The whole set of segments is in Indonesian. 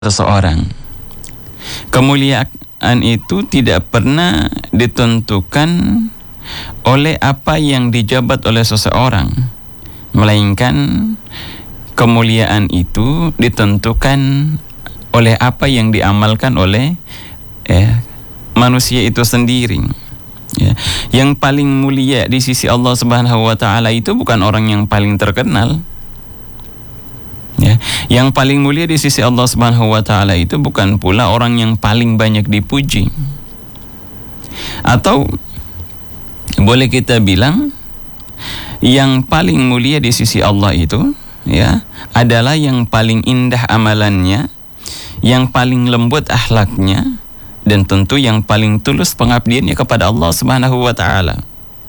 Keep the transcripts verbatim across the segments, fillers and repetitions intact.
seseorang. Kemuliaan itu tidak pernah ditentukan oleh apa yang dijabat oleh seseorang, melainkan kemuliaan itu ditentukan oleh apa yang diamalkan oleh eh, manusia itu sendiri. Ya. Yang paling mulia di sisi Allah Subhanahu wa taala itu bukan orang yang paling terkenal. Ya. Yang paling mulia di sisi Allah Subhanahu wa taala itu bukan pula orang yang paling banyak dipuji. Atau boleh kita bilang yang paling mulia di sisi Allah itu ya adalah yang paling indah amalannya, yang paling lembut akhlaknya, dan tentu yang paling tulus pengabdiannya kepada Allah Subhanahu wa taala.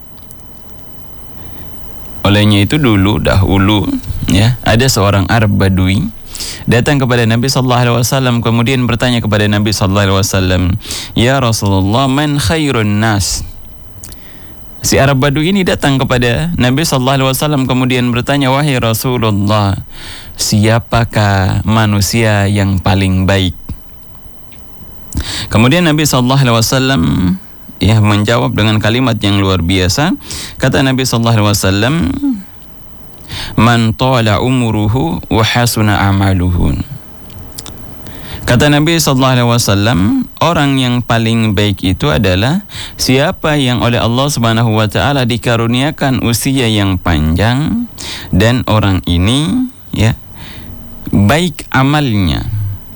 Olehnya itu dulu dahulu ya, ada seorang Arab Badui datang kepada Nabi sallallahu alaihi wasallam, kemudian bertanya kepada Nabi sallallahu alaihi wasallam, "Ya Rasulullah, man khairun nas?" Si Arab Badui ini datang kepada Nabi sallallahu alaihi wasallam kemudian bertanya, "Wahai Rasulullah, siapakah manusia yang paling baik?" Kemudian Nabi sallallahu alaihi wasallam ya menjawab dengan kalimat yang luar biasa. Kata Nabi sallallahu alaihi wasallam, "Man tala umruhu wa hasuna amaluhu." Kata Nabi sallallahu alaihi wasallam, orang yang paling baik itu adalah siapa yang oleh Allah Subhanahu wa taala dikaruniakan usia yang panjang dan orang ini ya baik amalnya.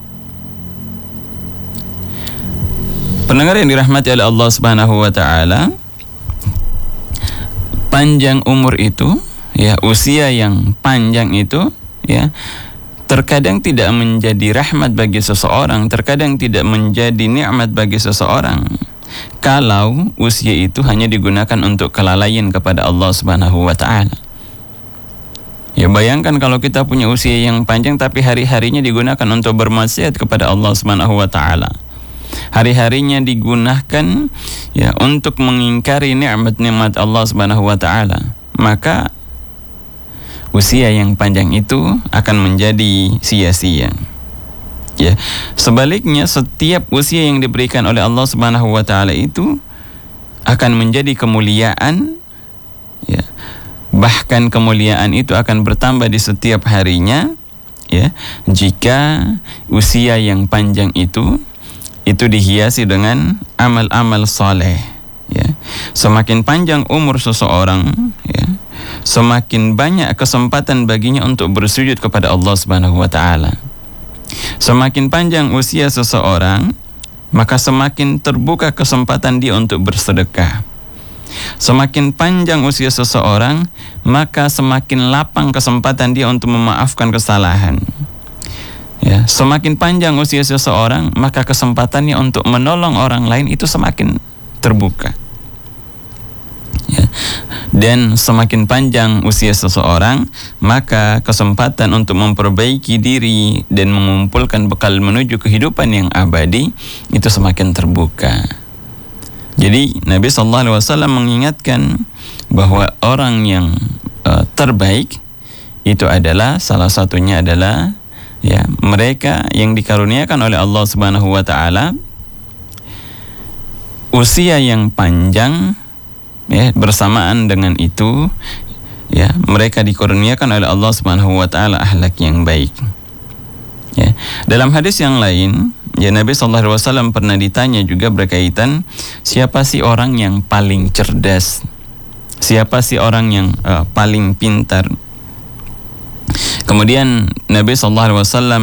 Pendengar yang dirahmati oleh Allah Subhanahu wa taala, panjang umur itu ya, usia yang panjang itu ya terkadang tidak menjadi rahmat bagi seseorang, terkadang tidak menjadi nikmat bagi seseorang kalau usia itu hanya digunakan untuk kelalaian kepada Allah Subhanahu wa taala. Ya bayangkan kalau kita punya usia yang panjang tapi hari-harinya digunakan untuk bermaksiat kepada Allah Subhanahu wa taala. Hari-harinya digunakan ya untuk mengingkari nikmat-nikmat Allah Subhanahu wa taala, maka usia yang panjang itu akan menjadi sia-sia. Ya, sebaliknya setiap usia yang diberikan oleh Allah Subhanahu wa taala itu akan menjadi kemuliaan ya. Bahkan kemuliaan itu akan bertambah di setiap harinya ya jika usia yang panjang itu itu dihiasi dengan amal-amal saleh ya. Semakin panjang umur seseorang ya, semakin banyak kesempatan baginya untuk bersujud kepada Allah Subhanahu wa taala. Semakin panjang usia seseorang, maka semakin terbuka kesempatan dia untuk bersedekah. Semakin panjang usia seseorang, maka semakin lapang kesempatan dia untuk memaafkan kesalahan. Ya, semakin panjang usia seseorang, maka kesempatannya untuk menolong orang lain itu semakin terbuka. Ya. Dan semakin panjang usia seseorang, maka kesempatan untuk memperbaiki diri dan mengumpulkan bekal menuju kehidupan yang abadi itu semakin terbuka. Jadi Nabi sallallahu alaihi wasallam mengingatkan bahwa orang yang uh, terbaik itu adalah salah satunya adalah ya mereka yang dikaruniakan oleh Allah Subhanahu wa taala usia yang panjang ya, bersamaan dengan itu ya mereka dikaruniakan oleh Allah Subhanahu wa taala akhlak yang baik. Ya, dalam hadis yang lain ya Nabi sallallahu alaihi wasallam pernah ditanya juga berkaitan siapa sih orang yang paling cerdas? Siapa sih orang yang uh, paling pintar? Kemudian Nabi sallallahu alaihi wasallam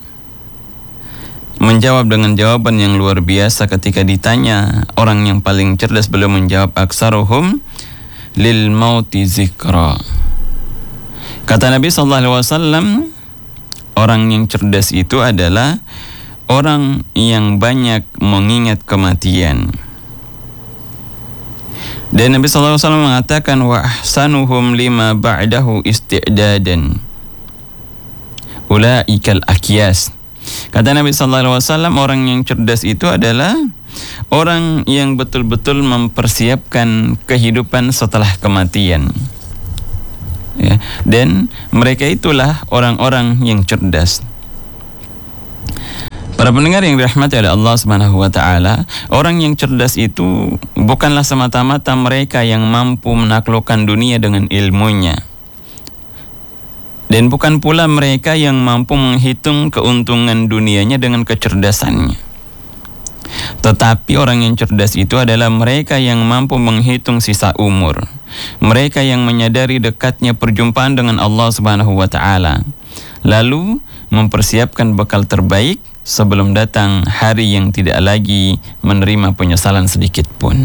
menjawab dengan jawaban yang luar biasa ketika ditanya orang yang paling cerdas, beliau menjawab aksaruhum lil mauti zikra. Kata Nabi sallallahu alaihi wasallam, orang yang cerdas itu adalah orang yang banyak mengingat kematian. Dan Nabi sallallahu alaihi wasallam mengatakan wa ahsanuhum lima ba'dahu isti'dadan ulaikal akyas. Kata Nabi sallallahu alaihi wasallam, orang yang cerdas itu adalah orang yang betul-betul mempersiapkan kehidupan setelah kematian. Ya, dan mereka itulah orang-orang yang cerdas. Para pendengar yang dirahmati oleh Allah Subhanahu wa taala, orang yang cerdas itu bukanlah semata-mata mereka yang mampu menaklukkan dunia dengan ilmunya. Dan bukan pula mereka yang mampu menghitung keuntungan dunianya dengan kecerdasannya. Tetapi orang yang cerdas itu adalah mereka yang mampu menghitung sisa umur. Mereka yang menyadari dekatnya perjumpaan dengan Allah Subhanahu wa taala. Lalu mempersiapkan bekal terbaik sebelum datang hari yang tidak lagi menerima penyesalan sedikit pun.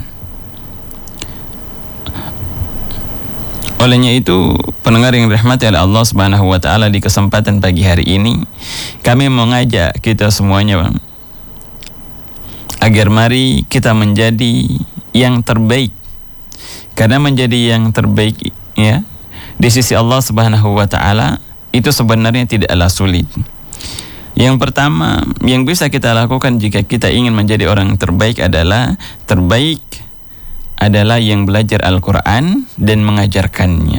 Olehnya itu, pendengar yang dirahmati oleh Allah Subhanahu wa taala, di kesempatan pagi hari ini kami mengajak kita semuanya, Bang, agar mari kita menjadi yang terbaik. Karena menjadi yang terbaik ya di sisi Allah Subhanahu wa taala itu sebenarnya tidaklah sulit. Yang pertama yang bisa kita lakukan jika kita ingin menjadi orang terbaik adalah terbaik adalah yang belajar Al-Quran dan mengajarkannya.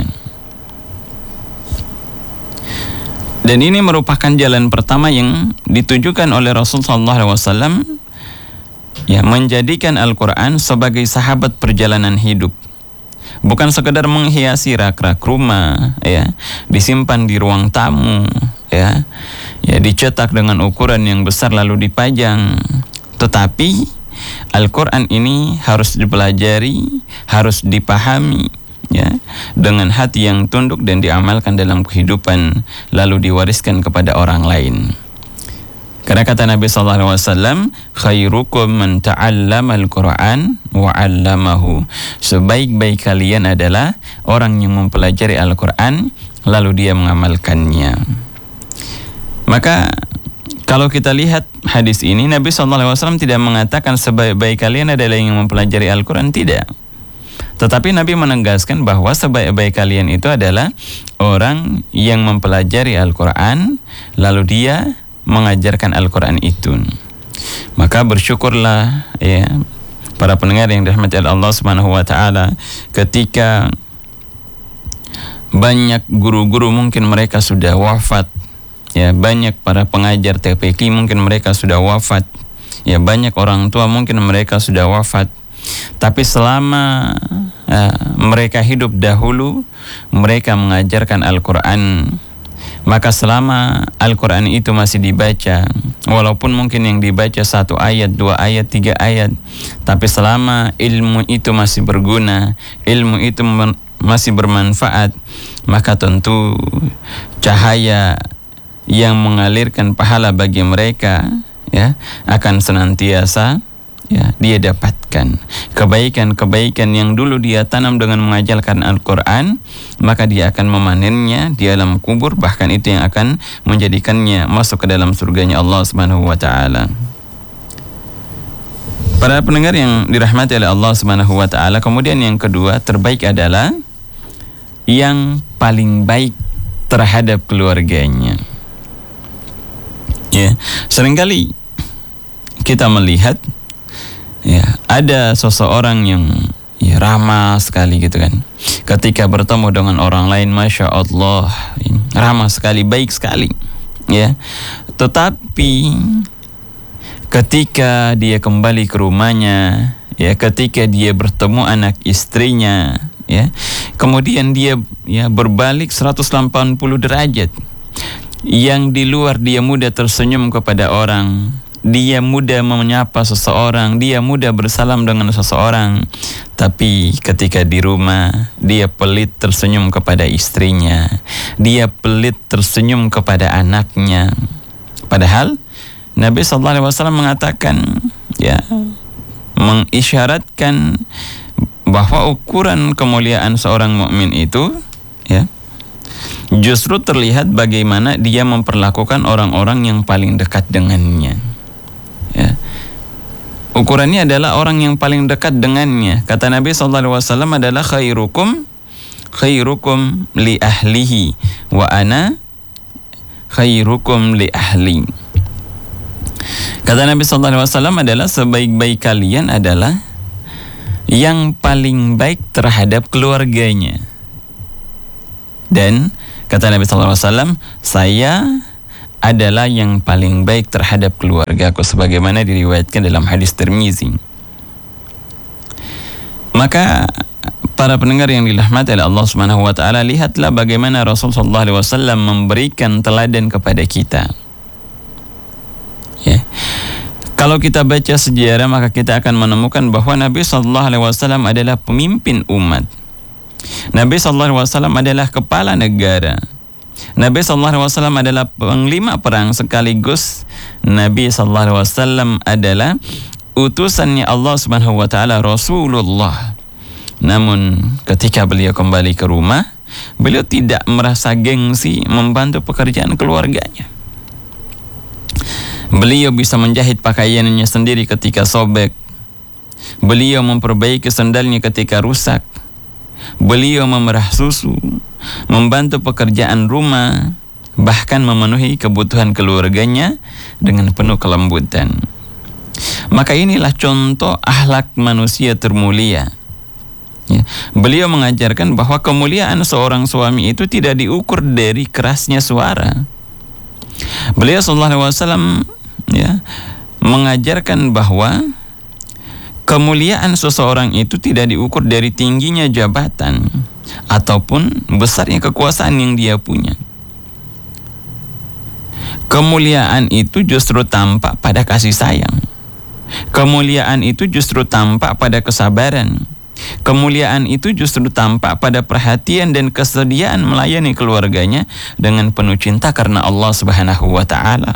Dan ini merupakan jalan pertama yang ditujukan oleh Rasulullah shallallahu alaihi wasallam, ya, menjadikan Al-Quran sebagai sahabat perjalanan hidup. Bukan sekedar menghiasi rak-rak rumah, ya, disimpan di ruang tamu, ya, ya dicetak dengan ukuran yang besar lalu dipajang. Tetapi Al-Quran ini harus dipelajari, harus dipahami, ya, dengan hati yang tunduk dan diamalkan dalam kehidupan, lalu diwariskan kepada orang lain. Karena kata Nabi sallallahu alaihi wasallam, khairukum man ta'allama al-Qur'an wa 'allamahu. Sebaik-baik kalian adalah orang yang mempelajari Al-Qur'an lalu dia mengamalkannya. Maka kalau kita lihat hadis ini, Nabi sallallahu alaihi wasallam tidak mengatakan sebaik-baik kalian adalah yang mempelajari Al-Qur'an, tidak. Tetapi Nabi menegaskan bahwa sebaik-baik kalian itu adalah orang yang mempelajari Al-Qur'an lalu dia mengajarkan Al-Quran itu. Maka bersyukurlah, ya, para pendengar yang dirahmati Allah Subhanahu wa taala, ketika banyak guru-guru mungkin mereka sudah wafat, ya, banyak para pengajar T P Q mungkin mereka sudah wafat, ya, banyak orang tua mungkin mereka sudah wafat. Tapi selama ya, mereka hidup dahulu, mereka mengajarkan Al-Quran. Maka selama Al-Quran itu masih dibaca, walaupun mungkin yang dibaca satu ayat, dua ayat, tiga ayat, tapi selama ilmu itu masih berguna, ilmu itu masih bermanfaat, maka tentu cahaya yang mengalirkan pahala bagi mereka, ya, akan senantiasa, ya, dia dapatkan. Kebaikan-kebaikan yang dulu dia tanam dengan mengajarkan Al-Quran, maka dia akan memanennya di alam kubur, bahkan itu yang akan menjadikannya masuk ke dalam surganya Allah Subhanahu wa taala. Para pendengar yang dirahmati oleh Allah Subhanahu wa taala, kemudian yang kedua, terbaik adalah yang paling baik terhadap keluarganya. Ya, seringkali kita melihat, ya, ada seseorang yang, ya, ramah sekali gitu kan. Ketika bertemu dengan orang lain, Masya Allah, ramah sekali, baik sekali, ya. Tetapi ketika dia kembali ke rumahnya, ya, ketika dia bertemu anak istrinya, ya, kemudian dia, ya, berbalik seratus delapan puluh derajat. Yang di luar dia mudah tersenyum kepada orang, dia mudah menyapa seseorang, dia mudah bersalam dengan seseorang. Tapi ketika di rumah, dia pelit tersenyum kepada istrinya, dia pelit tersenyum kepada anaknya. Padahal Nabi sallallahu alaihi wasallam mengatakan, ya, mengisyaratkan bahwa ukuran kemuliaan seorang mukmin itu, ya, justru terlihat bagaimana dia memperlakukan orang-orang yang paling dekat dengannya. Ya. Ukurannya adalah orang yang paling dekat dengannya. Kata Nabi sallallahu alaihi wasallam adalah khairukum khairukum li ahlihi wa ana khairukum li ahli. Kata Nabi sallallahu alaihi wasallam adalah sebaik-baik kalian adalah yang paling baik terhadap keluarganya. Dan kata Nabi sallallahu alaihi wasallam, saya adalah yang paling baik terhadap keluargaku, sebagaimana diriwayatkan dalam hadis Tirmizi. Maka para pendengar yang dirahmati oleh Allah Subhanahu wa taala, lihatlah bagaimana Rasul sallallahu alaihi wasallam memberikan teladan kepada kita. Ya. Kalau kita baca sejarah, maka kita akan menemukan bahwa Nabi sallallahu alaihi wasallam adalah pemimpin umat. Nabi sallallahu alaihi wasallam adalah kepala negara. Nabi sallallahu alaihi wasallam adalah panglima perang, sekaligus Nabi sallallahu alaihi wasallam adalah utusannya Allah Subhanahu wa taala, Rasulullah. Namun ketika beliau kembali ke rumah, beliau tidak merasa gengsi membantu pekerjaan keluarganya. Beliau bisa menjahit pakaiannya sendiri ketika sobek. Beliau memperbaiki sandalnya ketika rusak. Beliau memerah susu, membantu pekerjaan rumah, bahkan memenuhi kebutuhan keluarganya dengan penuh kelembutan. Maka inilah contoh akhlak manusia termulia. Ya. Beliau mengajarkan bahwa kemuliaan seorang suami itu tidak diukur dari kerasnya suara. Beliau sallallahu alaihi wasallam ya mengajarkan bahwa kemuliaan seseorang itu tidak diukur dari tingginya jabatan ataupun besarnya kekuasaan yang dia punya. Kemuliaan itu justru tampak pada kasih sayang. Kemuliaan itu justru tampak pada kesabaran. Kemuliaan itu justru tampak pada perhatian dan kesediaan melayani keluarganya dengan penuh cinta karena Allah Subhanahu wa taala.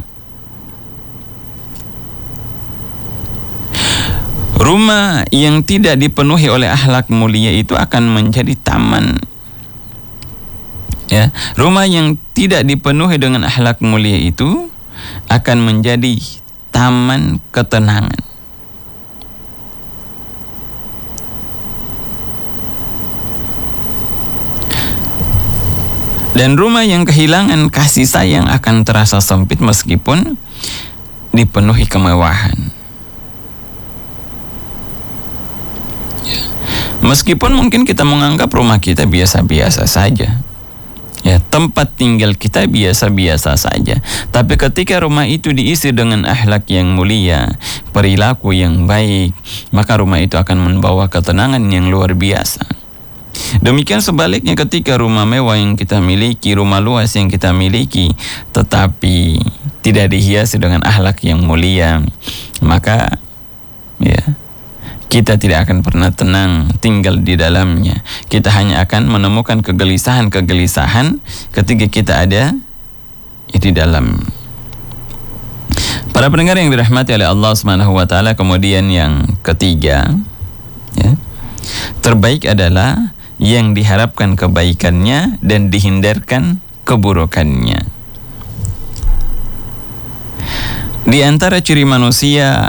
Rumah yang tidak dipenuhi oleh akhlak mulia itu akan menjadi taman. Ya, rumah yang tidak dipenuhi dengan akhlak mulia itu akan menjadi taman ketenangan. Dan rumah yang kehilangan kasih sayang akan terasa sempit meskipun dipenuhi kemewahan. Ya. Meskipun mungkin kita menganggap rumah kita biasa-biasa saja. Ya, tempat tinggal kita biasa-biasa saja. Tapi ketika rumah itu diisi dengan akhlak yang mulia, perilaku yang baik, maka rumah itu akan membawa ketenangan yang luar biasa. Demikian sebaliknya ketika rumah mewah yang kita miliki, rumah luas yang kita miliki, tetapi tidak dihiasi dengan akhlak yang mulia, maka ya kita tidak akan pernah tenang tinggal di dalamnya. Kita hanya akan menemukan kegelisahan-kegelisahan ketika kita ada ya, di dalam. Para pendengar yang dirahmati oleh Allah Subhanahu wa taala, kemudian yang ketiga, ya, terbaik adalah yang diharapkan kebaikannya dan dihindarkan keburukannya. Di antara ciri manusia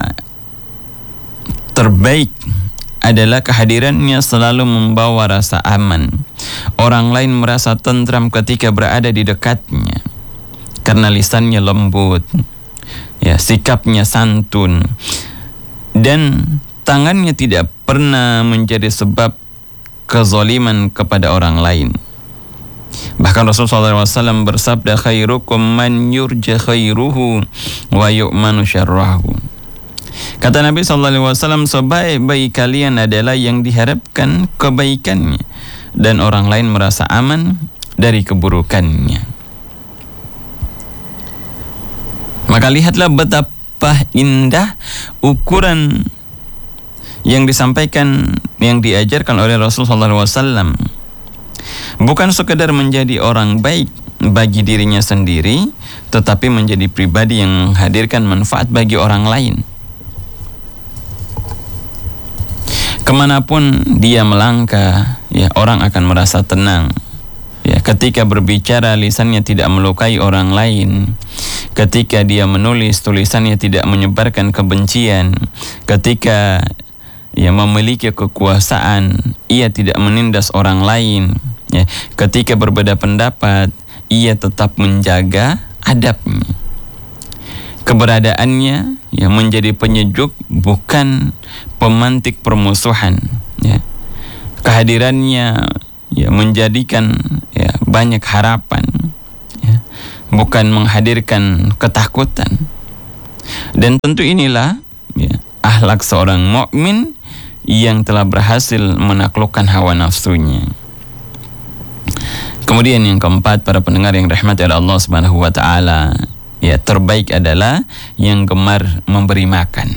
terbaik adalah kehadirannya selalu membawa rasa aman. Orang lain merasa tentram ketika berada di dekatnya karena lisannya lembut, ya, sikapnya santun, dan tangannya tidak pernah menjadi sebab kezaliman kepada orang lain. Bahkan Rasulullah shallallahu alaihi wasallam bersabda, khairukum man yurja khairuhu wa yu'manu syarrahu. Kata Nabi shallallahu alaihi wasallam, sebaik-baik kalian adalah yang diharapkan kebaikannya dan orang lain merasa aman dari keburukannya. Maka lihatlah betapa indah ukuran yang disampaikan, yang diajarkan oleh Rasulullah shallallahu alaihi wasallam. Bukan sekedar menjadi orang baik bagi dirinya sendiri, tetapi menjadi pribadi yang menghadirkan manfaat bagi orang lain. Kemanapun dia melangkah, ya, orang akan merasa tenang. Ya, ketika berbicara lisannya tidak melukai orang lain. Ketika dia menulis tulisannya tidak menyebarkan kebencian. Ketika ia memiliki kekuasaan, ia tidak menindas orang lain. Ya, ketika berbeda pendapat, ia tetap menjaga adabnya. Keberadaannya ya menjadi penyejuk, bukan pemantik permusuhan. Ya. Kehadirannya ya menjadikan ya banyak harapan. Ya. bukan menghadirkan ketakutan. Dan tentu inilah ya, akhlak seorang mukmin yang telah berhasil menaklukkan hawa nafsunya. Kemudian yang keempat, para pendengar yang dirahmati oleh Allah Subhanahu wa taala, ya, terbaik adalah yang gemar memberi makan.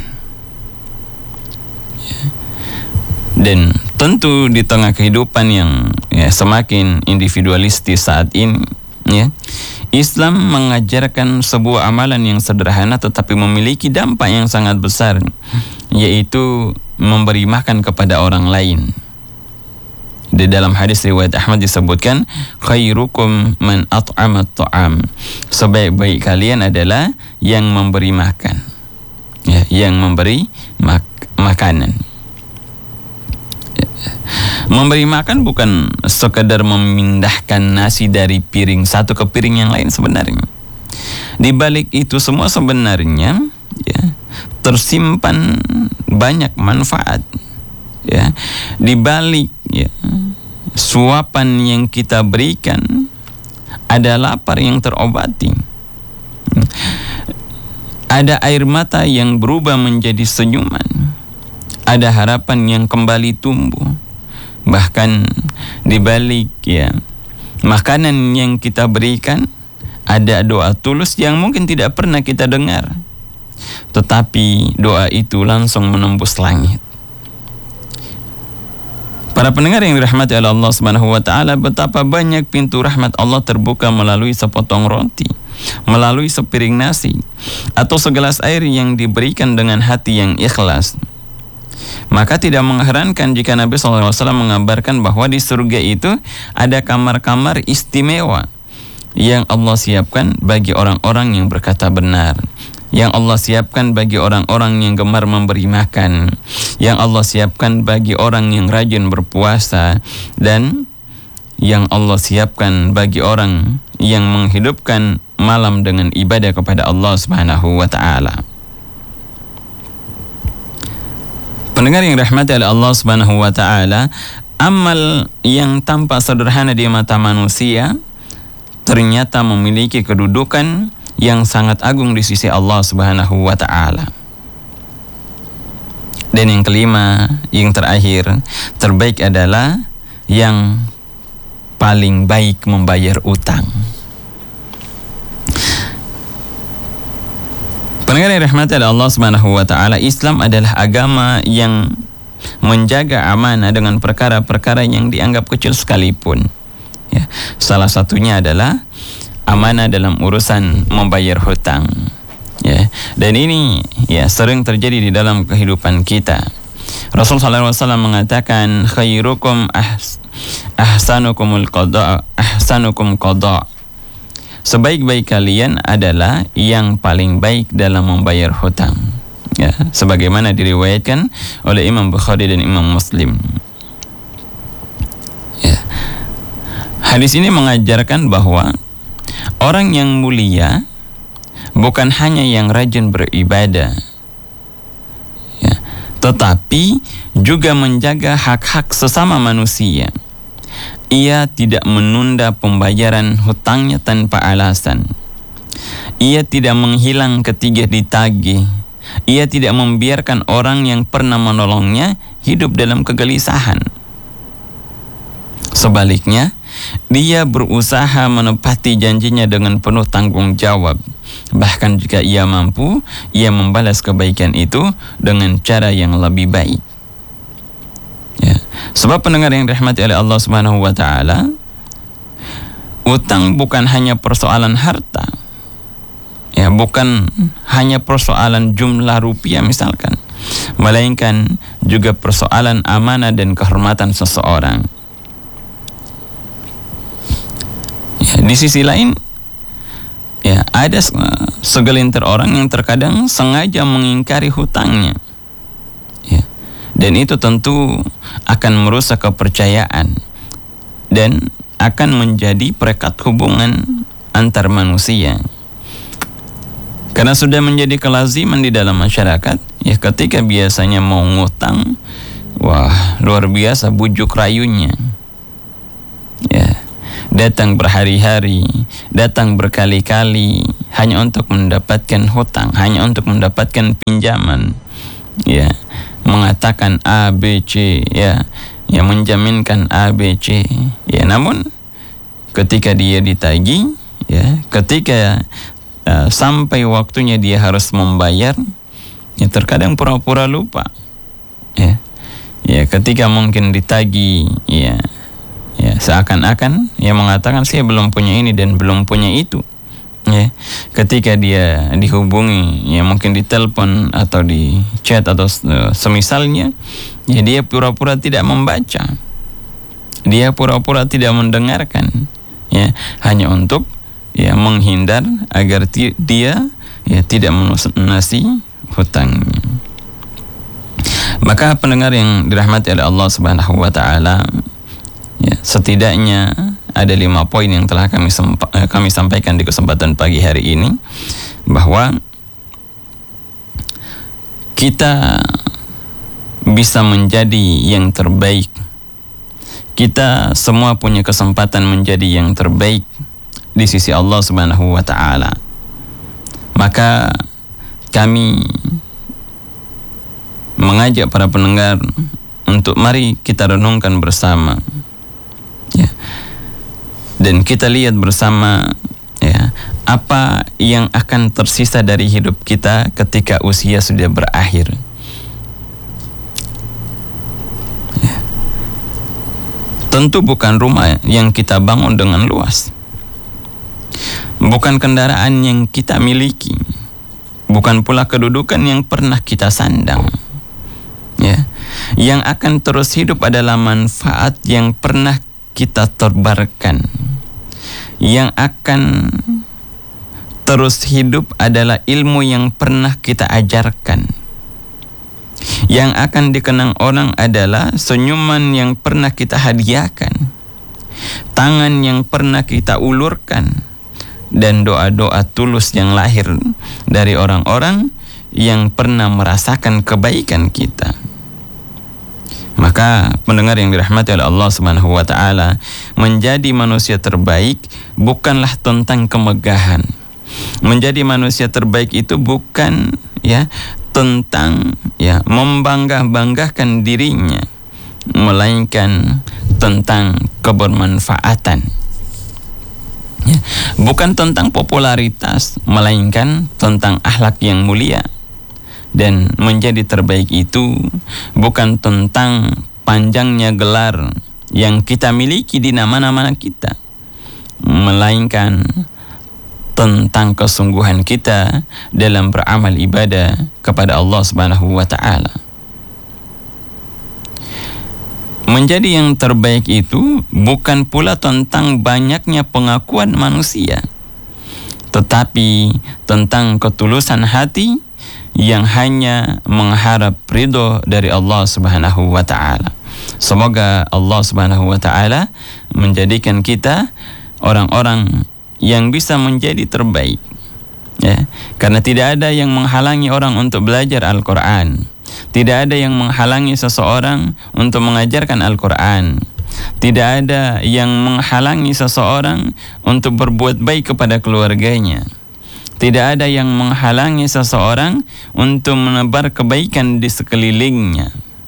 Ya. Dan tentu di tengah kehidupan yang ya, semakin individualistis saat ini, ya, Islam mengajarkan sebuah amalan yang sederhana tetapi memiliki dampak yang sangat besar, yaitu memberi makan kepada orang lain. Di dalam hadis riwayat Ahmad disebutkan, khairukum man at'ama at-ta'am. Sebaik-baik kalian adalah yang memberi makan. Ya, yang memberi mak- makanan. Ya. Memberi makan bukan sekadar memindahkan nasi dari piring satu ke piring yang lain sebenarnya. Di balik itu semua sebenarnya ya, tersimpan banyak manfaat. Ya, di balik ya, suapan yang kita berikan ada lapar yang terobati, ada air mata yang berubah menjadi senyuman, ada harapan yang kembali tumbuh. Bahkan di balik ya makanan yang kita berikan ada doa tulus yang mungkin tidak pernah kita dengar, tetapi doa itu langsung menembus langit. Para pendengar yang dirahmati oleh Allah Subhanahu wa taala, betapa banyak pintu rahmat Allah terbuka melalui sepotong roti, melalui sepiring nasi, atau segelas air yang diberikan dengan hati yang ikhlas. Maka tidak mengherankan jika Nabi shallallahu alaihi wasallam mengabarkan bahwa di surga itu ada kamar-kamar istimewa yang Allah siapkan bagi orang-orang yang berkata benar, yang Allah siapkan bagi orang-orang yang gemar memberi makan, yang Allah siapkan bagi orang yang rajin berpuasa, dan yang Allah siapkan bagi orang yang menghidupkan malam dengan ibadah kepada Allah Subhanahu wa taala. Pendengar yang dirahmati oleh Allah Subhanahu wa taala, amal yang tampak sederhana di mata manusia ternyata memiliki kedudukan yang sangat agung di sisi Allah Subhanahu wa taala. Dan yang kelima, yang terakhir, terbaik adalah yang paling baik membayar utang. Pendengar yang dirahmati oleh Allah Subhanahu wa taala, Islam adalah agama yang menjaga amanah dengan perkara-perkara yang dianggap kecil sekalipun. Ya, salah satunya adalah amanah dalam urusan membayar hutang. Ya, dan ini ya sering terjadi di dalam kehidupan kita. Rasul sallallahu alaihi wasallam mengatakan, khairukum ahs, ahsanukumul qada, ahsanukum qada. Sebaik-baik kalian adalah yang paling baik dalam membayar hutang. Ya, sebagaimana diriwayatkan oleh Imam Bukhari dan Imam Muslim. Ya. Hadis ini mengajarkan bahwa orang yang mulia bukan hanya yang rajin beribadah, ya, tetapi juga menjaga hak-hak sesama manusia. Ia tidak menunda pembayaran hutangnya tanpa alasan. Ia tidak menghilang ketika ditagih. Ia tidak membiarkan orang yang pernah menolongnya hidup dalam kegelisahan. Sebaliknya, dia berusaha menepati janjinya dengan penuh tanggung jawab. Bahkan jika ia mampu, ia membalas kebaikan itu dengan cara yang lebih baik. Ya. Sebab pendengar yang dirahmati oleh Allah Subhanahu wa taala, utang bukan hanya persoalan harta. Ya, bukan hanya persoalan jumlah rupiah misalkan, melainkan juga persoalan amanah dan kehormatan seseorang. Ya, di sisi lain, ya ada segelintir orang yang terkadang sengaja mengingkari hutangnya. Ya, dan itu tentu akan merusak kepercayaan dan akan menjadi perekat hubungan antar manusia. Karena sudah menjadi kelaziman di dalam masyarakat, ya ketika biasanya mau ngutang, wah luar biasa bujuk rayunya. Ya, datang berhari-hari, datang berkali-kali hanya untuk mendapatkan hutang, hanya untuk mendapatkan pinjaman, ya, mengatakan A B C, ya, yang menjaminkan A B C, ya, namun ketika dia ditagih, ya, ketika uh, sampai waktunya dia harus membayar, ya, terkadang pura-pura lupa, ya, ya, ketika mungkin ditagih, ya, ya, seakan-akan ia mengatakan saya belum punya ini dan belum punya itu, ya, ketika dia dihubungi, ya, mungkin ditelepon atau di chat atau uh, semisalnya, ya, dia pura-pura tidak membaca, dia pura-pura tidak mendengarkan, ya, hanya untuk, ya, menghindar agar ti- dia, ya, tidak melunasi hutangnya. Maka pendengar yang dirahmati oleh Allah Subhanahu wa taala, ya, setidaknya ada lima poin yang telah kami sempa- kami sampaikan di kesempatan pagi hari ini, bahwa kita bisa menjadi yang terbaik. Kita semua punya kesempatan menjadi yang terbaik di sisi Allah Subhanahu wa taala. Maka kami mengajak para pendengar untuk mari kita renungkan bersama, ya, dan kita lihat bersama, ya, apa yang akan tersisa dari hidup kita ketika usia sudah berakhir. Ya. Tentu bukan rumah yang kita bangun dengan luas, bukan kendaraan yang kita miliki, bukan pula kedudukan yang pernah kita sandang. Ya, yang akan terus hidup adalah manfaat yang pernah kita tebarkan. Yang akan terus hidup adalah ilmu yang pernah kita ajarkan. Yang akan dikenang orang adalah senyuman yang pernah kita hadiahkan, tangan yang pernah kita ulurkan, dan doa-doa tulus yang lahir dari orang-orang yang pernah merasakan kebaikan kita. Maka pendengar yang dirahmati oleh Allah Subhanahu wa taala, menjadi manusia terbaik bukanlah tentang kemegahan. Menjadi manusia terbaik itu bukan, ya, tentang, ya, membangga-banggakan dirinya, melainkan tentang kebermanfaatan. Ya, bukan tentang popularitas, melainkan tentang akhlak yang mulia. Dan menjadi terbaik itu bukan tentang panjangnya gelar yang kita miliki di nama-nama kita, melainkan tentang kesungguhan kita dalam beramal ibadah kepada Allah Subhanahu wa taala. Menjadi yang terbaik itu bukan pula tentang banyaknya pengakuan manusia, tetapi tentang ketulusan hati yang hanya mengharap ridho dari Allah Subhanahu wa taala. Semoga Allah Subhanahu wa taala menjadikan kita orang-orang yang bisa menjadi terbaik, ya. Karena tidak ada yang menghalangi orang untuk belajar Al-Qur'an. Tidak ada yang menghalangi seseorang untuk mengajarkan Al-Qur'an. Tidak ada yang menghalangi seseorang untuk berbuat baik kepada keluarganya. Tidak ada yang menghalangi seseorang untuk menebar kebaikan di sekelilingnya.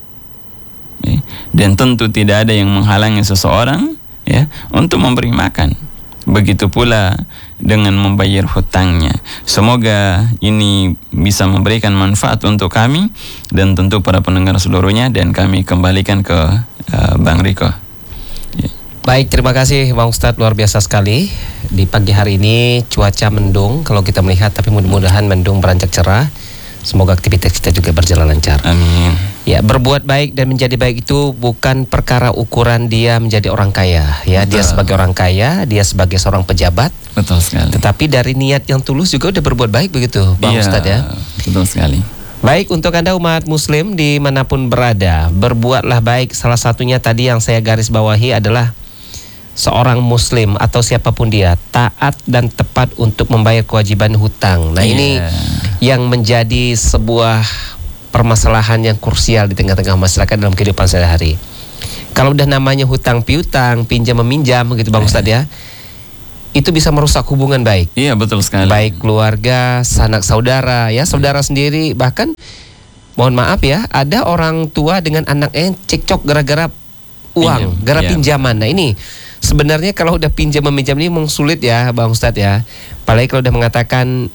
Dan tentu tidak ada yang menghalangi seseorang, ya, untuk memberi makan. Begitu pula dengan membayar hutangnya. Semoga ini bisa memberikan manfaat untuk kami dan tentu para pendengar seluruhnya, dan kami kembalikan ke uh, Bang Riko. Ya. Baik, terima kasih Bang Ustadz, luar biasa sekali. Di pagi hari ini cuaca mendung kalau kita melihat, tapi mudah-mudahan mendung beranjak cerah. Semoga aktivitas kita juga berjalan lancar. Amin. Ya, berbuat baik dan menjadi baik itu bukan perkara ukuran dia menjadi orang kaya. Ya, Betul. Dia sebagai orang kaya, dia sebagai seorang pejabat. Betul sekali. Tetapi dari niat yang tulus juga udah berbuat baik begitu, Bang Iya, Ustadz, ya. Betul sekali. Baik, untuk Anda umat muslim dimanapun berada, berbuatlah baik. Salah satunya tadi yang saya garis bawahi adalah seorang muslim atau siapapun dia taat dan tepat untuk membayar kewajiban hutang. Nah, yeah. Ini yang menjadi sebuah permasalahan yang krusial di tengah-tengah masyarakat dalam kehidupan sehari-hari. Kalau udah namanya hutang piutang, pinjam meminjam gitu Bang Ustadz ya, itu bisa merusak hubungan baik. Iya, betul sekali. Baik keluarga, sanak saudara, ya saudara sendiri, bahkan mohon maaf ya, ada orang tua dengan anaknya cekcok gara-gara uang, Pinjam, gara iya. pinjaman. Nah ini sebenarnya kalau udah pinjam meminjam ini memang sulit ya Bang Ustadz ya. Apalagi kalau udah mengatakan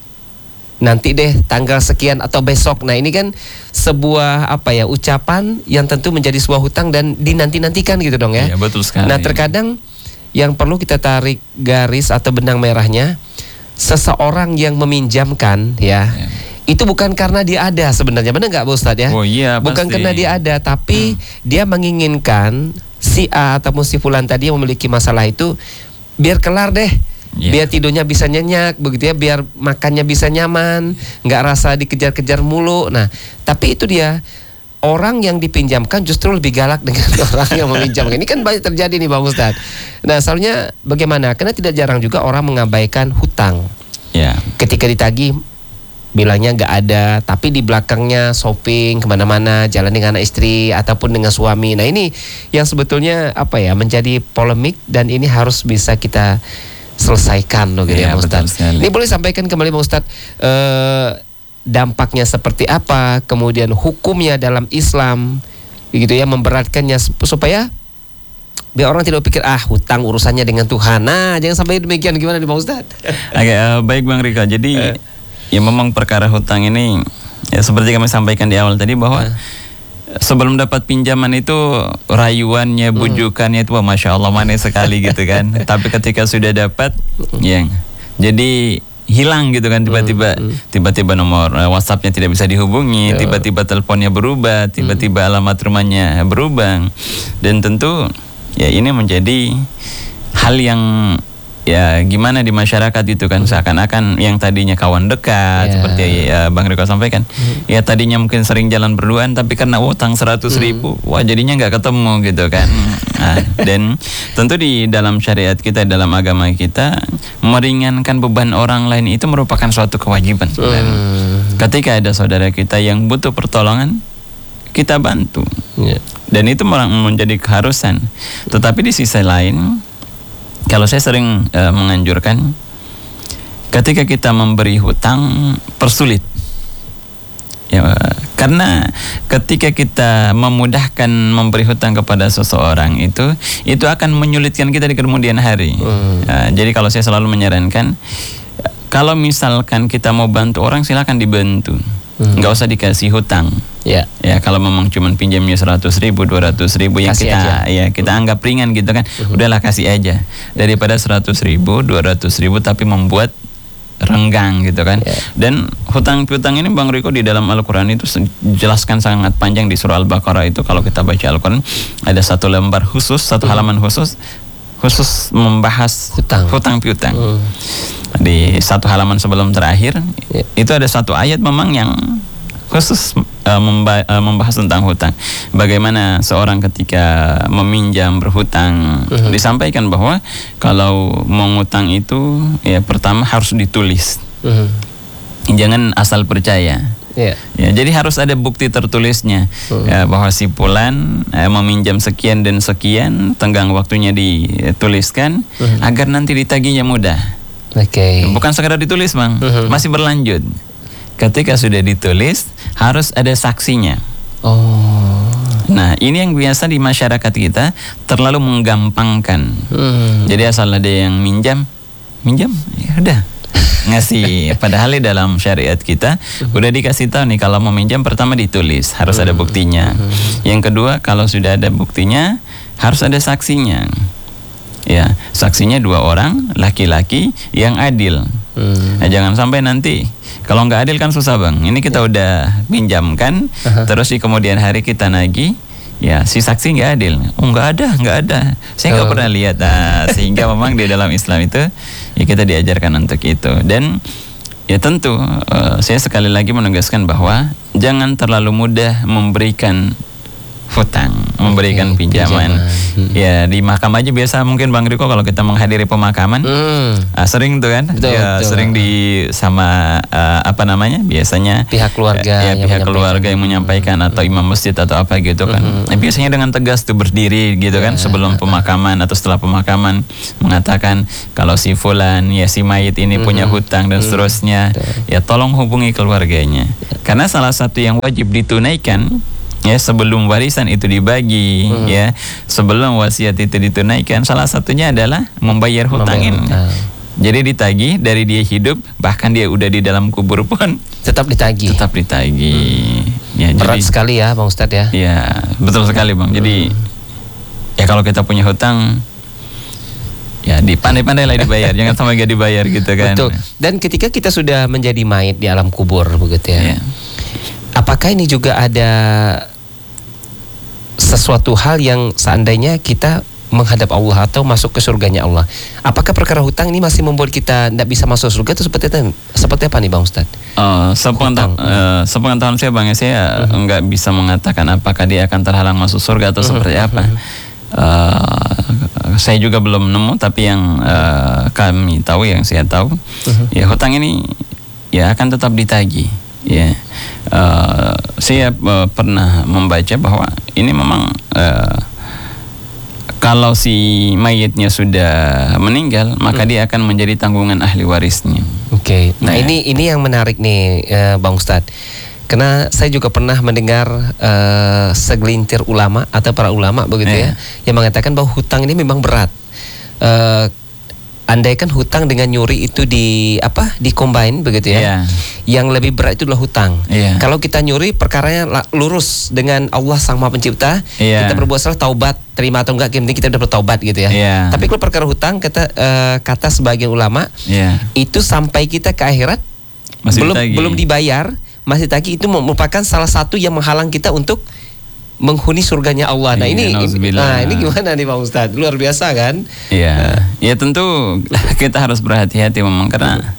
nanti deh tanggal sekian atau besok. Nah ini kan sebuah apa ya, ucapan yang tentu menjadi sebuah hutang dan dinanti-nantikan gitu dong ya. Iya, betul sekali. Nah terkadang yang perlu kita tarik garis atau benang merahnya, seseorang yang meminjamkan ya, Ya. itu bukan karena dia ada sebenarnya, benar nggak Pak Ustadz ya? Oh iya, Bukan pasti. karena dia ada, tapi Hmm. dia menginginkan si A ataupun si Fulan tadi yang memiliki masalah itu biar kelar deh. Ya. Biar tidurnya bisa nyenyak begitu ya, biar makannya bisa nyaman, nggak rasa dikejar-kejar mulu. Nah, tapi itu dia, orang yang dipinjamkan justru lebih galak dengan orang yang meminjamkan. Ini kan banyak terjadi nih Bang Ustadz. Nah, soalnya bagaimana? Karena tidak jarang juga orang mengabaikan hutang. Ya. Ketika ditagih bilangnya nggak ada, tapi di belakangnya shopping kemana-mana, jalan dengan anak istri ataupun dengan suami. Nah ini yang sebetulnya apa ya, menjadi polemik dan ini harus bisa kita selesaikan loh gitu Iya, ya Pak betul Ustadz. sekali. Ini boleh sampaikan kembali Pak Ustadz, eh, dampaknya seperti apa, kemudian hukumnya dalam Islam gitu ya, memberatkannya supaya biar orang tidak pikir ah hutang urusannya dengan Tuhan. Nah jangan sampai demikian, gimana nih Pak Ustadz? Oke, eh, baik Bang Rika. Jadi ya memang perkara hutang ini ya seperti kami sampaikan di awal tadi bahwa sebelum dapat pinjaman itu rayuannya, bujukannya itu wah, masya Allah manis sekali gitu kan. Tapi ketika sudah dapat, ya jadi hilang gitu kan, tiba-tiba tiba-tiba nomor eh, WhatsApp-nya tidak bisa dihubungi, tiba-tiba teleponnya berubah, tiba-tiba alamat rumahnya berubah, dan tentu ya ini menjadi hal yang ya gimana di masyarakat itu kan, seakan-akan yang tadinya kawan dekat, Ya. seperti ya, Bang Riko sampaikan, ya tadinya mungkin sering jalan berduaan, tapi karena utang seratus ribu, wah jadinya nggak ketemu gitu kan. Nah, dan tentu di dalam syariat kita, dalam agama kita, meringankan beban orang lain itu merupakan suatu kewajiban sebenarnya. Ketika ada saudara kita yang butuh pertolongan, kita bantu, Ya. dan itu menjadi keharusan. Tetapi di sisi lain, kalau saya sering uh, menganjurkan, ketika kita memberi hutang, persulit. Ya, uh, karena ketika kita memudahkan memberi hutang kepada seseorang itu, itu akan menyulitkan kita di kemudian hari. Hmm. Uh, jadi kalau saya selalu menyarankan, kalau misalkan kita mau bantu orang, silakan dibantu, Hmm. nggak usah dikasih hutang. Ya. Ya kalau memang cuma pinjamnya seratus ribu, dua ratus ribu yang Kasih kita aja. ya kita anggap ringan gitu kan, udahlah kasih aja, daripada seratus ribu, dua ratus ribu tapi membuat renggang gitu kan. Ya. Dan hutang piutang ini Bang Riko di dalam Al-Quran itu jelaskan sangat panjang. Di surah Al-Baqarah itu kalau kita baca Al-Quran ada satu lembar khusus, satu halaman khusus khusus membahas Hutang. hutang piutang. Hmm. Di satu halaman sebelum terakhir Ya. itu ada satu ayat memang yang khusus uh, memba- uh, membahas tentang hutang. Bagaimana seorang ketika meminjam berhutang, Mhm. disampaikan bahwa kalau mau ngutang itu ya pertama harus ditulis. Mhm. Jangan asal percaya. Ya. Ya, jadi harus ada bukti tertulisnya, Mhm. ya, bahwa si fulan eh, meminjam sekian dan sekian, tenggang waktunya dituliskan Mhm. agar nanti ditagihnya mudah. Oke. Bukan sekadar ditulis Bang, Mhm. masih berlanjut. Ketika sudah ditulis harus ada saksinya. Oh. Nah ini yang biasa di masyarakat kita terlalu menggampangkan. Hmm. Jadi asal ada yang minjam, minjam, ya udah ngasih. Padahal di dalam syariat kita udah dikasih tahu nih, kalau mau minjam pertama ditulis, harus ada buktinya. Yang kedua, kalau sudah ada buktinya harus ada saksinya. Ya, saksinya dua orang, laki-laki yang adil. Hmm. Nah, jangan sampai nanti kalau nggak adil kan susah Bang. Ini kita udah pinjamkan, Aha. terus di kemudian hari kita nagih, ya si saksi nggak adil. Oh nggak ada, nggak ada. Saya nggak Oh. pernah lihat. Nah, sehingga memang di dalam Islam itu ya kita diajarkan untuk itu. Dan ya tentu uh, saya sekali lagi menegaskan bahwa jangan terlalu mudah memberikan hutang, memberikan okay, pinjaman. pinjaman. Hmm. Ya di makam aja biasa mungkin Bang Riko kalau kita menghadiri pemakaman, hmm. ah, sering tuh kan, betul, ya betul. sering di sama uh, apa namanya biasanya pihak keluarga, ya, yang pihak keluarga yang menyampaikan hmm. atau imam masjid atau apa gitu kan. Hmm. Nah, biasanya dengan tegas tuh berdiri gitu kan ya. sebelum pemakaman atau setelah pemakaman mengatakan kalau si fulan ya si mayit ini hmm. punya hutang dan hmm. seterusnya, betul. Ya tolong hubungi keluarganya. Karena salah satu yang wajib ditunaikan ya sebelum warisan itu dibagi, hmm. ya sebelum wasiat itu ditunaikan, salah satunya adalah membayar hutang ini. Jadi ditagih dari dia hidup, bahkan dia udah di dalam kubur pun tetap ditagih. Tetap ditagih. Hmm. Ya, berat jadi, sekali ya Bang Ustadz ya. Ya betul sekali Bang. Jadi hmm. ya kalau kita punya hutang, ya dipandai-pandai lah dibayar, jangan sampai gak dibayar gitu kan. Betul. Dan ketika kita sudah menjadi mayit di alam kubur begitu ya. Yeah. Apakah ini juga ada sesuatu hal yang seandainya kita menghadap Allah atau masuk ke surganya Allah, apakah perkara hutang ini masih membuat kita tidak bisa masuk surga itu seperti apa, seperti apa nih Bang Ustadz? Uh, sepengetahuan uh, sepengetahuan saya Bang, saya uh-huh. nggak bisa mengatakan apakah dia akan terhalang masuk surga atau uh-huh. seperti apa. Uh, saya juga belum nemu, tapi yang uh, kami tahu, yang saya tahu, uh-huh. ya hutang ini ya akan tetap ditagih. Ya, uh, saya uh, pernah membaca bahwa ini memang uh, kalau si mayitnya sudah meninggal, maka hmm. dia akan menjadi tanggungan ahli warisnya. Oke, okay. Nah ya. ini ini yang menarik nih uh, Bang Ustadz. Karena saya juga pernah mendengar uh, segelintir ulama atau para ulama begitu yeah. ya, yang mengatakan bahwa hutang ini memang berat. Uh, andaikan hutang dengan nyuri itu di apa di combine begitu ya, yeah. yang lebih berat itu adalah hutang. Yeah. Kalau kita nyuri perkaranya lurus dengan Allah Sang Maha Pencipta, yeah. kita berbuat salah taubat, terima atau enggak, yang penting kita udah bertaubat gitu ya. Yeah. Tapi kalau perkara hutang kata uh, kata sebagian ulama, yeah. itu sampai kita ke akhirat masih belum ditagi. belum dibayar, masih tagih, itu merupakan salah satu yang menghalang kita untuk menghuni surganya Allah. Nah, iya, ini nah ini gimana nih Pak Ustadz? Luar biasa kan? Iya. Uh. Ya tentu kita harus berhati-hati memang, karena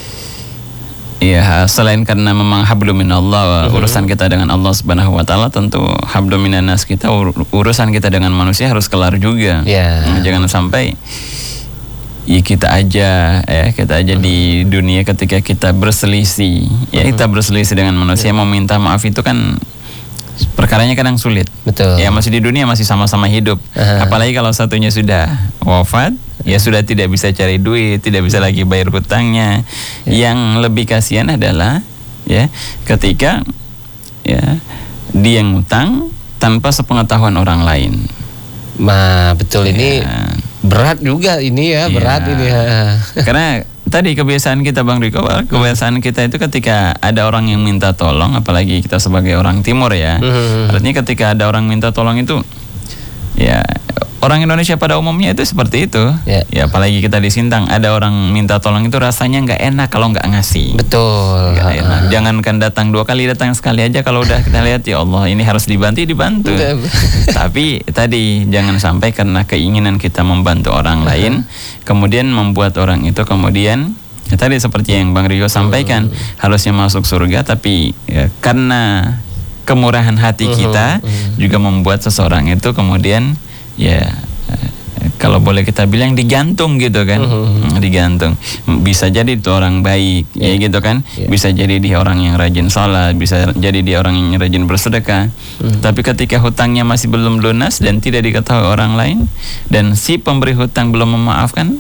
ya selain karena memang hablum minallah, uh-huh. urusan kita dengan Allah Subhanahu wa taala, tentu hablum minannas kita, urusan kita dengan manusia harus kelar juga. Yeah. Nah, jangan sampai ya kita aja ya kita aja uh-huh. di dunia ketika kita berselisih, ya uh-huh. kita berselisih dengan manusia, uh-huh. meminta maaf itu kan perkaranya kadang sulit. Betul. Ya masih di dunia, masih sama-sama hidup. Uh-huh. Apalagi kalau satunya sudah wafat, uh-huh. ya sudah tidak bisa cari duit, tidak bisa lagi bayar hutangnya. Yeah. Yang lebih kasihan adalah ya ketika ya dia ngutang tanpa sepengetahuan orang lain. Nah, betul ya. Ini berat juga ini ya, berat ya. ini ya. Karena tadi kebiasaan kita Bang Riko, kebiasaan kita itu ketika ada orang yang minta tolong, apalagi kita sebagai orang timur ya, hmm. artinya ketika ada orang minta tolong itu, ya orang Indonesia pada umumnya itu seperti itu. Yeah. Ya apalagi kita di Sintang, ada orang minta tolong itu rasanya nggak enak kalau nggak ngasih. Betul. Gak enak. Jangankan datang dua kali, datang sekali aja kalau udah kita lihat ya Allah ini harus dibantu, dibantu. Tapi tadi jangan sampai karena keinginan kita membantu orang uh-huh. lain, kemudian membuat orang itu kemudian ya tadi seperti yang Bang Rio sampaikan, uh-huh. harusnya masuk surga, tapi ya, karena kemurahan hati uh-huh. kita uh-huh. juga membuat seseorang itu kemudian ya kalau boleh kita bilang digantung gitu kan, uh-huh. digantung. Bisa jadi itu orang baik, yeah. ya gitu kan. Yeah. Bisa jadi dia orang yang rajin salat, bisa jadi dia orang yang rajin bersedekah. Uh-huh. Tapi ketika hutangnya masih belum lunas dan tidak diketahui orang lain, dan si pemberi hutang belum memaafkan,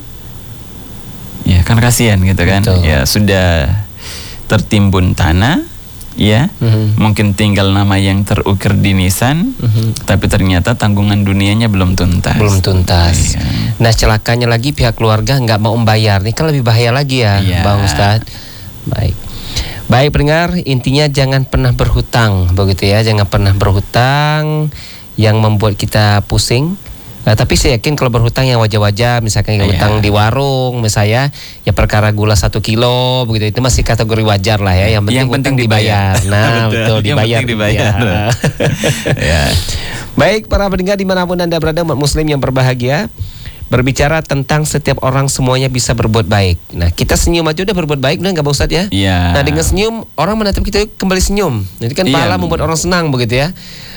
ya kan kasihan gitu kan. Betul. Ya sudah tertimbun tanah. Ya, uh-huh. mungkin tinggal nama yang terukir di nisan, uh-huh. tapi ternyata tanggungan dunianya belum tuntas. Belum tuntas. Iya. Nah, celakanya lagi pihak keluarga nggak mau membayar. Ini kan lebih bahaya lagi ya, iya. Bang Ustadz. Baik, baik pendengar, intinya jangan pernah berhutang, begitu ya, jangan pernah berhutang yang membuat kita pusing. Nah, tapi saya yakin kalau berhutang yang wajar-wajar, misalkan yang hutang di warung, misalnya ya perkara gula satu kilo, begitu, itu masih kategori wajar lah ya. Yang penting, yang penting dibayar. dibayar. Nah, betul, betul dibayar. Yang penting dibayar. Ya. Ya. Baik, para pendengar dimanapun Anda berada, umat Muslim yang berbahagia, berbicara tentang setiap orang semuanya bisa berbuat baik. Nah, kita senyum aja udah berbuat baik, benar nggak Pak Ustadz ya? Iya. Nah, dengan senyum orang menatap kita kembali senyum. Jadi kan pahala iya, membuat orang senang begitu ya.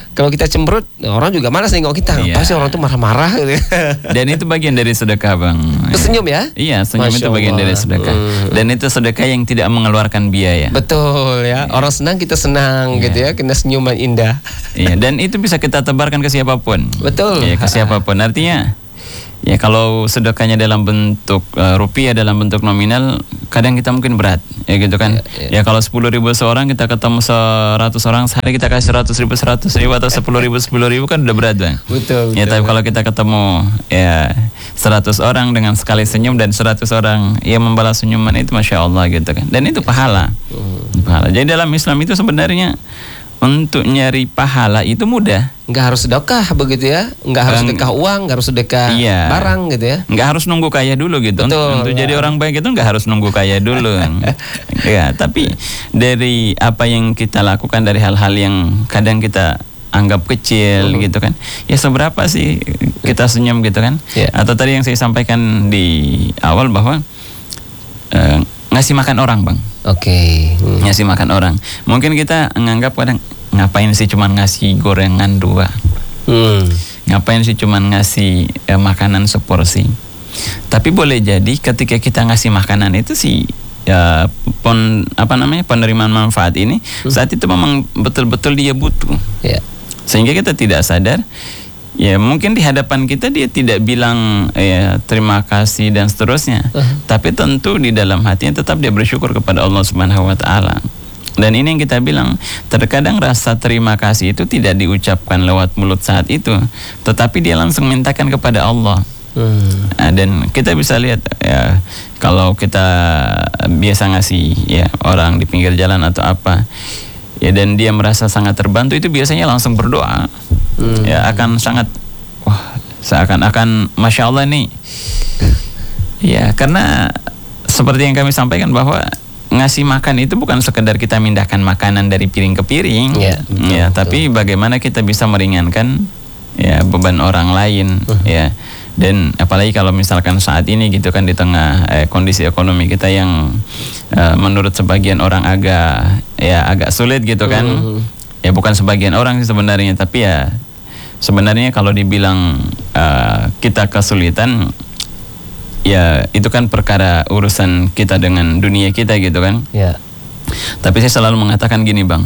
Kalau kita cemberut, orang juga malas nengok kita. Iya. Pasti orang tuh marah-marah gitu. Dan itu bagian dari sedekah, Bang. Senyum ya? Iya, senyum Masya itu bagian Allah. dari sedekah. Hmm. Dan itu sedekah yang tidak mengeluarkan biaya. Betul ya. Orang senang kita senang Iya. gitu ya. Kena senyuman indah. Iya, dan itu bisa kita tebarkan ke siapapun. Betul. Iya, ke siapapun. Artinya, ya kalau sedekahnya dalam bentuk uh, rupiah, dalam bentuk nominal, kadang kita mungkin berat, ya gitu kan. Ya, Ya kalau sepuluh ribu seorang, kita ketemu seratus orang sehari, kita kasih seratus ribu, seratus ribu atau sepuluh ribu, sepuluh ribu kan udah berat, Bang. Betul. Ya, betul. tapi kalau kita ketemu ya seratus orang dengan sekali senyum dan seratus orang yang membalas senyuman itu, Masya Allah gitu kan. Dan itu pahala. Hmm. Pahala. Jadi dalam Islam itu sebenarnya untuk nyari pahala itu mudah. Nggak harus sedekah begitu ya. Nggak harus Eng- sedekah uang, nggak harus sedekah Iya. barang gitu ya. Nggak harus nunggu kaya dulu gitu. Betul. Untuk jadi orang baik itu nggak harus nunggu kaya dulu. Ya, tapi dari apa yang kita lakukan, dari hal-hal yang kadang kita anggap kecil Mhm. gitu kan. Ya seberapa sih kita senyum gitu kan? Ya. Atau tadi yang saya sampaikan di awal bahwa eh, ngasih makan orang, Bang. Oke. Hmm. Ngasih makan orang. Mungkin kita nganggap kadang, ngapain sih cuman ngasih gorengan dua? Hmm. Ngapain sih cuman ngasih eh, makanan seporsi? Tapi boleh jadi ketika kita ngasih makanan itu sih ya pon, apa namanya penerimaan manfaat ini saat itu memang betul-betul dia butuh. Ya. Sehingga kita tidak sadar, ya mungkin di hadapan kita dia tidak bilang ya terima kasih dan seterusnya. Uh-huh. Tapi tentu di dalam hatinya tetap dia bersyukur kepada Allah Subhanahu wa taala. Dan ini yang kita bilang, terkadang rasa terima kasih itu tidak diucapkan lewat mulut saat itu, tetapi dia langsung mintakan kepada Allah. Hmm. Nah, dan kita bisa lihat ya, kalau kita biasa ngasih ya orang di pinggir jalan atau apa, ya dan dia merasa sangat terbantu, itu biasanya langsung berdoa. Hmm. Ya akan sangat wah seakan-akan Masya Allah nih. Ya karena seperti yang kami sampaikan bahwa ngasih makan itu bukan sekedar kita mindahkan makanan dari piring ke piring, Ya, betul, ya betul. tapi bagaimana kita bisa meringankan ya beban orang lain, Uh-huh. ya. Dan apalagi kalau misalkan saat ini gitu kan di tengah eh, kondisi ekonomi kita yang eh, menurut sebagian orang agak ya agak sulit gitu kan. Mhm. Ya bukan sebagian orang sih sebenarnya, tapi ya sebenarnya kalau dibilang eh, kita kesulitan, ya itu kan perkara urusan kita dengan dunia kita gitu kan. Ya. Tapi saya selalu mengatakan gini, Bang.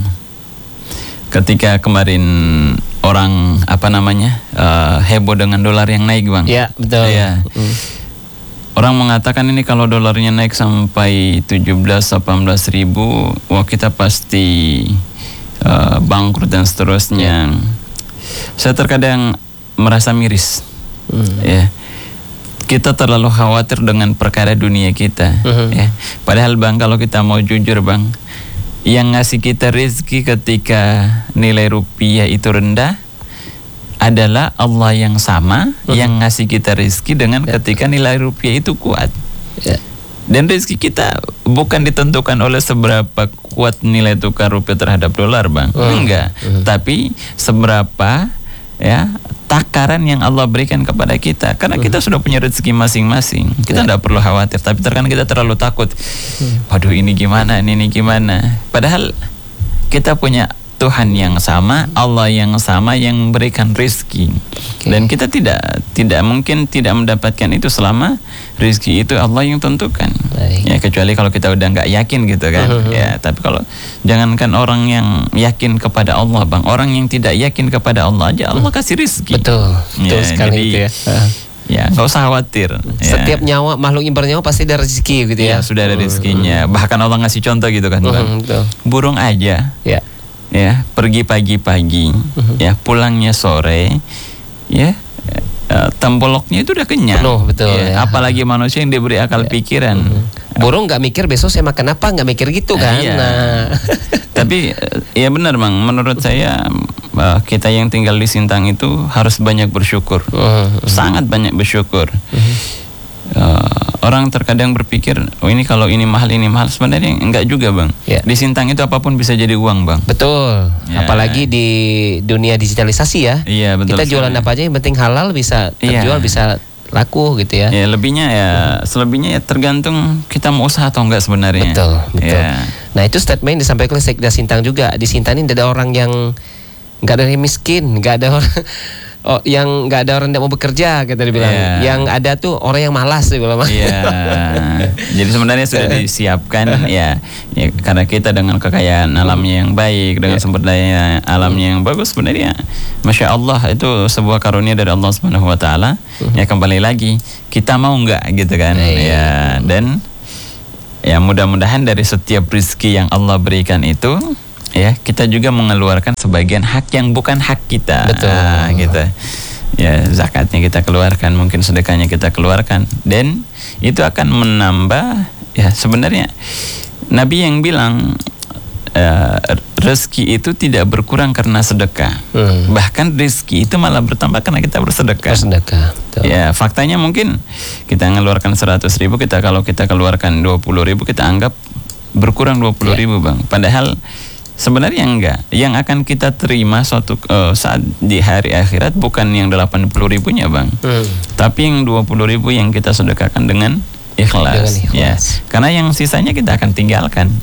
Ketika kemarin orang apa namanya uh, heboh dengan dolar yang naik, Bang. Ya, betul. Iya. Hmm. Orang mengatakan ini kalau dolarnya naik sampai tujuh belas delapan belas ribu, wah kita pasti uh, bangkrut dan seterusnya. Saya terkadang merasa miris. Hmm. Ya. Kita terlalu khawatir dengan perkara dunia kita. Mhm. Ya. Padahal, Bang, kalau kita mau jujur, Bang, yang ngasih kita rezeki ketika nilai rupiah itu rendah adalah Allah yang sama, Mhm. yang ngasih kita rezeki dengan Ya. ketika nilai rupiah itu kuat. Ya. Dan rezeki kita bukan ditentukan oleh seberapa kuat nilai tukar rupiah terhadap dolar, Bang. Hmm. Enggak. Hmm. Tapi seberapa ya takaran yang Allah berikan kepada kita. Karena kita sudah punya rezeki masing-masing. Kita tidak perlu khawatir. Tapi terkadang kita terlalu takut. Waduh, ini gimana, ini, ini gimana. Padahal kita punya Tuhan yang sama, Allah yang sama yang memberikan rezeki. Oke. Dan kita tidak tidak mungkin tidak mendapatkan itu selama rezeki itu Allah yang tentukan. Baik. Ya kecuali kalau kita udah nggak yakin gitu kan. Mhm. Ya, tapi kalau jangankan orang yang yakin kepada Allah, Bang, orang yang tidak yakin kepada Allah aja Allah kasih rezeki. Betul. Betul Ya, sekali jadi, itu ya. Ya, nggak usah khawatir. Setiap ya. nyawa, makhluk yang bernyawa pasti ada rezeki gitu ya. Ya, sudah ada rezekinya. Bahkan Allah ngasih contoh gitu kan, Bang. Mhm, betul. Burung aja Ya. ya pergi pagi-pagi, Mhm. ya pulangnya sore, ya eh, tempoloknya itu udah kenyang. Penuh, betul, Ya, ya. Apalagi manusia yang diberi akal pikiran. Burung nggak mikir besok saya makan apa, nggak mikir gitu kan. Iya. Nah. Tapi eh, ya benar, Bang. Menurut saya eh, kita yang tinggal di Sintang itu harus banyak bersyukur, Mhm. sangat banyak bersyukur. Eh, orang terkadang berpikir, oh ini kalau ini mahal ini mahal, sebenarnya enggak juga, Bang. Ya. Di Sintang itu apapun bisa jadi uang, Bang. Betul. Ya. Apalagi di dunia digitalisasi ya. Iya, betul. Kita jualan sekali. apa aja yang penting halal bisa Iya. terjual, bisa laku gitu ya. Ya lebihnya ya selebihnya ya tergantung kita mau usaha atau enggak sebenarnya. Betul, betul. Ya. Nah itu statement yang disampaikan oleh Sekda Sintang juga. Di Sintang ini ada orang yang nggak ada yang miskin, nggak ada orang oh, yang nggak ada orang yang mau bekerja, kita dibilang. Yeah. Yang ada tuh orang yang malas sih bilang. Iya. Jadi sebenarnya sudah disiapkan ya, ya karena kita dengan kekayaan alamnya yang baik, dengan sumber daya alamnya yang bagus, sebenarnya Masya Allah itu sebuah karunia dari Allah Subhanahu Wa Taala. Ya kembali lagi kita mau nggak gitu kan? Ya, dan ya mudah-mudahan dari setiap rezeki yang Allah berikan itu, ya kita juga mengeluarkan sebagian hak yang bukan hak kita. Betul. Nah, gitu. Ya zakatnya kita keluarkan, mungkin sedekahnya kita keluarkan, dan itu akan menambah. Ya sebenarnya Nabi yang bilang uh, rezeki itu tidak berkurang karena sedekah. Hmm. Bahkan rezeki itu malah bertambah karena kita bersedekah. Bersedekah. Betul. Ya faktanya mungkin kita mengeluarkan seratus ribu, kita kalau kita keluarkan dua puluh ribu, kita anggap berkurang dua puluh ribu bang. Padahal sebenarnya enggak. Yang akan kita terima suatu uh, saat di hari akhirat bukan yang delapan puluh ribunya bang, hmm. tapi yang dua puluh ribu yang kita sedekahkan dengan ikhlas. Dengan ikhlas. Ya, karena yang sisanya kita akan tinggalkan.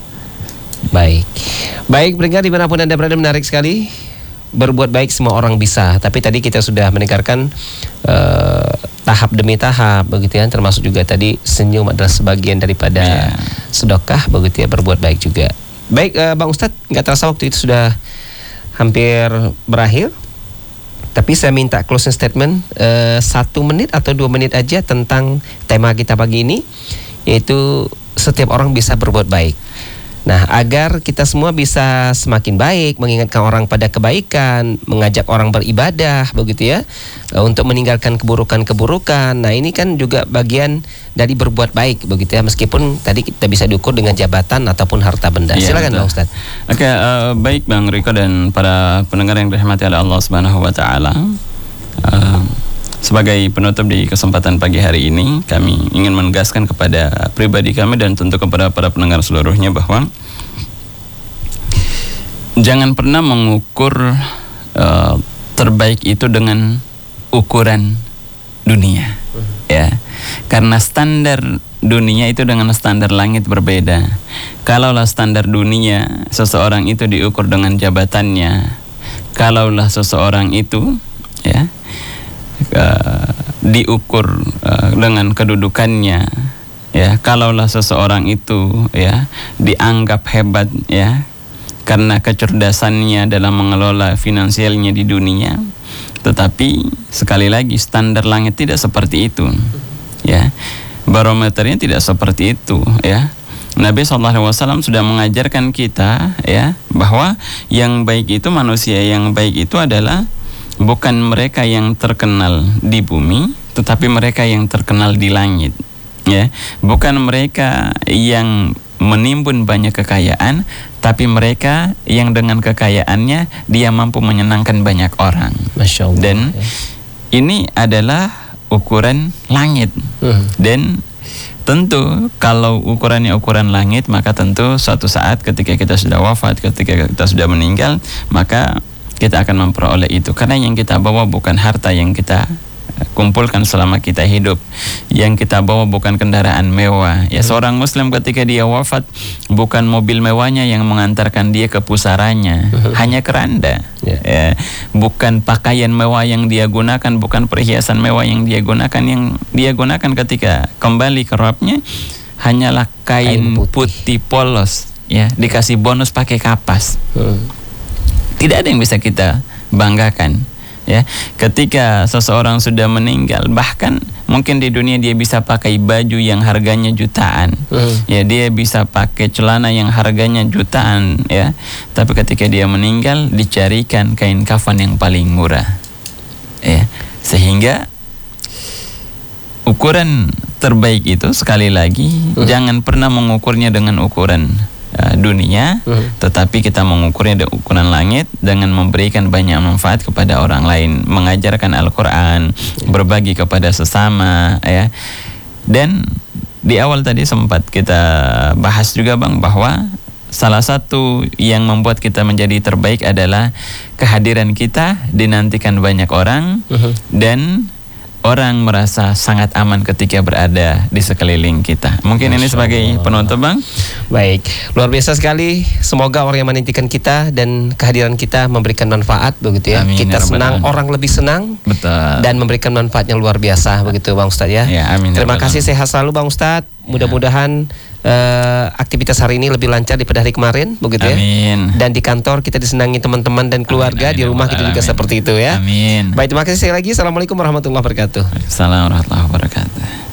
Baik, baik pendengar dimanapun Anda berada, menarik sekali. Berbuat baik semua orang bisa, tapi tadi kita sudah mendengarkan uh, tahap demi tahap begitu ya, termasuk juga tadi senyum adalah sebagian daripada yeah. sedekah begitu ya, berbuat baik juga. Baik uh, Bang Ustadz, nggak terasa waktu itu sudah hampir berakhir, tapi saya minta closing statement uh, satu menit atau dua menit aja tentang tema kita pagi ini, yaitu setiap orang bisa berbuat baik. Nah, agar kita semua bisa semakin baik, mengingatkan orang pada kebaikan, mengajak orang beribadah, begitu ya, untuk meninggalkan keburukan-keburukan. Nah, ini kan juga bagian dari berbuat baik, begitu ya, meskipun tadi kita bisa diukur dengan jabatan ataupun harta benda. Ya, silakan Bang Ustadz. Oke, uh, baik Bang Riko dan para pendengar yang dirahmati oleh Allah Subhanahu Wa Taala. Uh, Sebagai penutup di kesempatan pagi hari ini, kami ingin menegaskan kepada pribadi kami dan tentu kepada para pendengar seluruhnya bahwa jangan pernah mengukur uh, terbaik itu dengan ukuran dunia, ya, karena standar dunia itu dengan standar langit berbeda. Kalaulah standar dunia seseorang itu diukur dengan jabatannya, kalaulah seseorang itu, ya, Uh, diukur uh, dengan kedudukannya, ya, kalaulah seseorang itu, ya, dianggap hebat, ya, karena kecerdasannya dalam mengelola finansialnya di dunia, tetapi sekali lagi standar langit tidak seperti itu, ya, barometernya tidak seperti itu, ya. Nabi shallallahu alaihi wasallam sudah mengajarkan kita, ya, bahwa yang baik itu, manusia yang baik itu adalah bukan mereka yang terkenal di bumi, tetapi mereka yang terkenal di langit, ya. Bukan mereka yang menimbun banyak kekayaan, tapi mereka yang dengan kekayaannya dia mampu menyenangkan banyak orang. Masya Allah. Dan ya, ini adalah ukuran langit. uh. Dan tentu kalau ukurannya ukuran langit, maka tentu suatu saat ketika kita sudah wafat, ketika kita sudah meninggal, maka kita akan memperoleh itu. Karena yang kita bawa bukan harta yang kita kumpulkan selama kita hidup. Yang kita bawa bukan kendaraan mewah. Ya, seorang muslim ketika dia wafat, bukan mobil mewahnya yang mengantarkan dia ke pusaranya, hanya keranda. Yeah. Ya, bukan pakaian mewah yang dia gunakan, bukan perhiasan mewah yang dia gunakan. Yang dia gunakan ketika kembali ke Rabbnya hanyalah kain, kain putih. putih polos, ya, dikasih bonus pakai kapas. Hmm. Tidak ada yang bisa kita banggakan, ya. Ketika seseorang sudah meninggal, bahkan mungkin di dunia dia bisa pakai baju yang harganya jutaan, hmm. ya, dia bisa pakai celana yang harganya jutaan, ya. Tapi ketika dia meninggal, dicarikan kain kafan yang paling murah, ya. Sehingga ukuran terbaik itu sekali lagi, hmm. jangan pernah mengukurnya dengan ukuran Uh, dunia, hmm. tetapi kita mengukurnya dengan ukuran langit, dengan memberikan banyak manfaat kepada orang lain, mengajarkan Al-Quran, berbagi kepada sesama, ya. Dan di awal tadi sempat kita bahas juga Bang, bahwa salah satu yang membuat kita menjadi terbaik adalah kehadiran kita dinantikan banyak orang, hmm. dan orang merasa sangat aman ketika berada di sekeliling kita. Mungkin ini sebagai penutup, Bang. Baik, luar biasa sekali. Semoga orang yang menantikan kita dan kehadiran kita memberikan manfaat begitu ya. Amin, kita ya senang, Rabbal orang lebih senang. Betul. Dan memberikan manfaatnya luar biasa begitu Bang Ustadz ya. Ya, amin. Terima kasih, sehat selalu Bang Ustadz. Mudah-mudahan uh, aktivitas hari ini lebih lancar daripada hari kemarin begitu ya. Amin. Dan di kantor kita disenangi teman-teman dan keluarga, Amin, amin, di rumah kita juga amin. seperti itu ya. Amin. Baik, terima kasih sekali lagi. Assalamualaikum warahmatullahi wabarakatuh. Assalamualaikum warahmatullahi wabarakatuh.